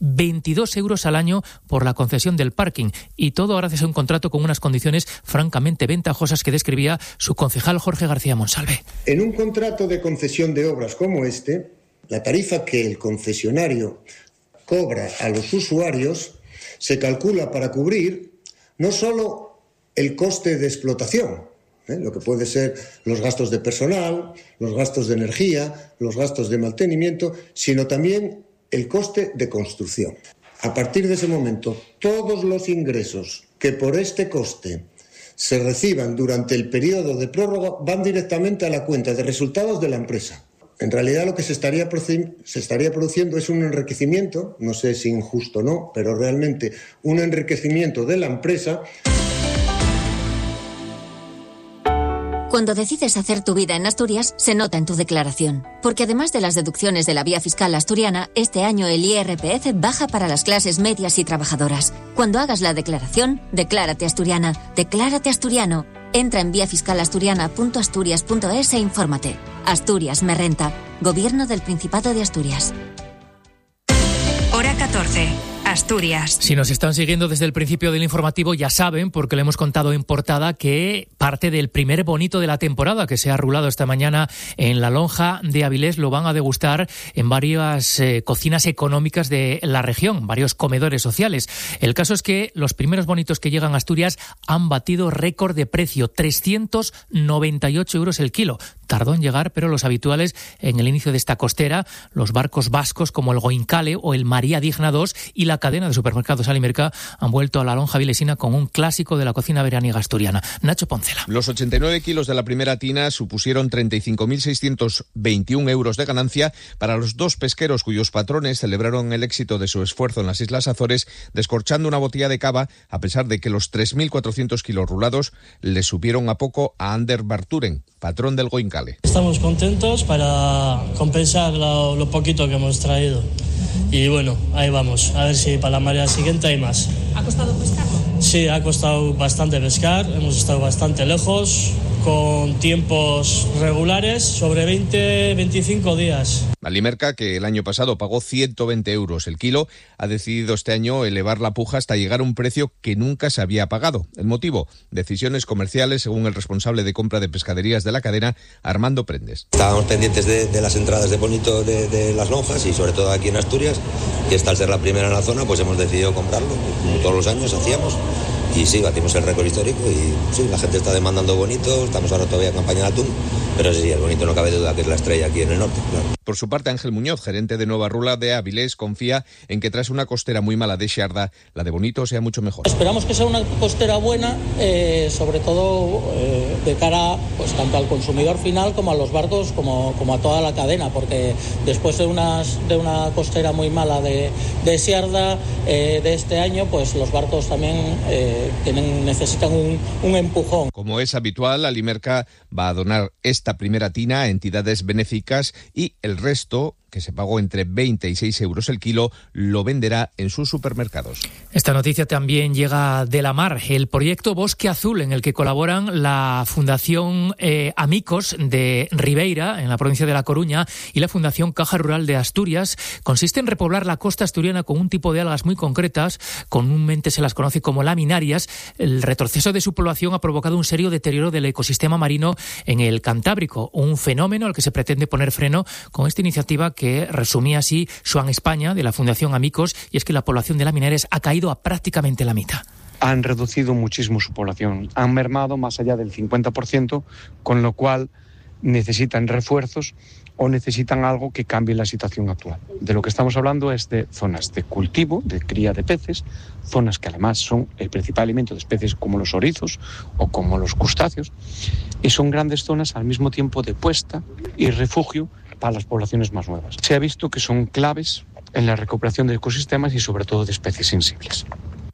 22 euros al año por la concesión del parking, y todo gracias a un contrato con unas condiciones francamente ventajosas que describía su concejal Jorge García Monsalve. En un contrato de concesión de obras como este, la tarifa que el concesionario cobra a los usuarios se calcula para cubrir no solo el coste de explotación, lo que puede ser los gastos de personal, los gastos de energía, los gastos de mantenimiento, sino también el coste de construcción. A partir de ese momento, todos los ingresos que por este coste se reciban durante el periodo de prórroga van directamente a la cuenta de resultados de la empresa. En realidad lo que se estaría produciendo es un enriquecimiento, no sé si injusto o no, pero realmente un enriquecimiento de la empresa. Cuando decides hacer tu vida en Asturias, se nota en tu declaración. Porque además de las deducciones de la Vía Fiscal Asturiana, este año el IRPF baja para las clases medias y trabajadoras. Cuando hagas la declaración, declárate asturiana, declárate asturiano. Entra en viafiscalasturiana.asturias.es e infórmate. Asturias me renta. Gobierno del Principado de Asturias. Hora 14. Asturias. Si nos están siguiendo desde el principio del informativo ya saben, porque le hemos contado en portada, que parte del primer bonito de la temporada que se ha rulado esta mañana en la lonja de Avilés lo van a degustar en varias cocinas económicas de la región, varios comedores sociales. El caso es que los primeros bonitos que llegan a Asturias han batido récord de precio, 398 euros el kilo. Tardó en llegar, pero los habituales en el inicio de esta costera, los barcos vascos como el Goincale o el María Digna II y la cadena de supermercados Alimerca han vuelto a la lonja avilesina con un clásico de la cocina veraniega asturiana. Nacho Poncela. Los 89 kilos de la primera tina supusieron 35.621 euros de ganancia para los dos pesqueros cuyos patrones celebraron el éxito de su esfuerzo en las Islas Azores, descorchando una botella de cava, a pesar de que los 3.400 kilos rulados le supieron a poco a Ander Barturen, patrón del Goincale. Estamos contentos para compensar lo poquito que hemos traído. Y bueno, ahí vamos, a ver si para la marea siguiente hay más. ¿Ha costado pescarlo? Sí, ha costado bastante pescar, hemos estado bastante lejos, con tiempos regulares, sobre 20-25 días. Alimerca, que el año pasado pagó 120 euros el kilo, ha decidido este año elevar la puja hasta llegar a un precio que nunca se había pagado. El motivo, decisiones comerciales, según el responsable de compra de pescaderías de la cadena, Armando Prendes. Estábamos pendientes de las entradas de bonito de las lonjas, y sobre todo aquí en Asturias, y esta al ser la primera en la zona, pues hemos decidido comprarlo, como todos los años hacíamos. Y sí, batimos el récord histórico y sí, la gente está demandando bonito, estamos ahora todavía en campaña de atún, pero sí, el bonito no cabe duda que es la estrella aquí en el norte, claro. Por su parte, Ángel Muñoz, gerente de Nueva Rula de Avilés, confía en que tras una costera muy mala de Xarda, la de bonito sea mucho mejor. Esperamos que sea una costera buena, sobre todo de cara pues tanto al consumidor final como a los barcos, como a toda la cadena, porque después de una costera muy mala de Xarda de este año, pues los barcos también necesitan un empujón. Como es habitual, Alimerca va a donar esta primera tina a entidades benéficas y el resto, que se pagó entre 20 y 6 euros el kilo, lo venderá en sus supermercados. Esta noticia también llega de la mar. El proyecto Bosque Azul, en el que colaboran la Fundación Amicos de Ribeira, en la provincia de La Coruña, y la Fundación Caja Rural de Asturias, consiste en repoblar la costa asturiana con un tipo de algas muy concretas, comúnmente se las conoce como laminarias. El retroceso de su población ha provocado un serio deterioro del ecosistema marino en el Cantábrico, un fenómeno al que se pretende poner freno con esta iniciativa que resumía así Joan España, de la Fundación Amicos, y es que la población de laminares ha caído a prácticamente la mitad. Han reducido muchísimo su población, han mermado más allá del 50%, con lo cual necesitan refuerzos o necesitan algo que cambie la situación actual. De lo que estamos hablando es de zonas de cultivo, de cría de peces, zonas que además son el principal alimento de especies como los orizos o como los crustáceos, y son grandes zonas al mismo tiempo de puesta y refugio para las poblaciones más nuevas. Se ha visto que son claves en la recuperación de ecosistemas y sobre todo de especies sensibles.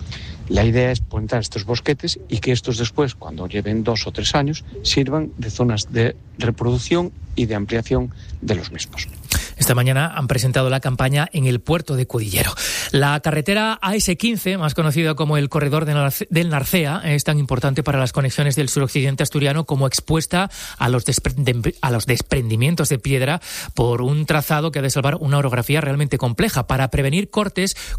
La idea es plantar estos bosquetes y que estos después, cuando lleven 2 o 3 años, sirvan de zonas de reproducción y de ampliación de los mismos. Esta mañana han presentado la campaña en el puerto de Cudillero. La carretera AS15, más conocida como el corredor del Narcea, es tan importante para las conexiones del suroccidente asturiano como expuesta a los desprendimientos de piedra por un trazado que ha de salvar una orografía realmente compleja. Para prevenir cortes